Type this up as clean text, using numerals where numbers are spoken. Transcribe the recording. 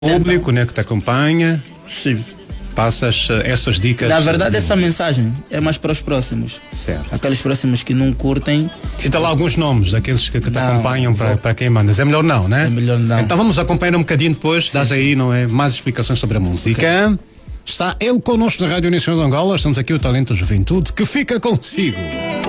público, né, que te acompanha, Sim. passas essas dicas. Na verdade, essa mensagem é mais para os próximos. Certo. Aqueles próximos que não curtem. Cita lá alguns nomes daqueles que te Não, acompanham vou. para quem mandas. É melhor não, né? É melhor não. Então vamos acompanhar um bocadinho depois, dás aí, não é? Mais explicações sobre a música. Está ele connosco na Rádio Nacional de Angola, estamos aqui o Talento Juventude, que fica consigo.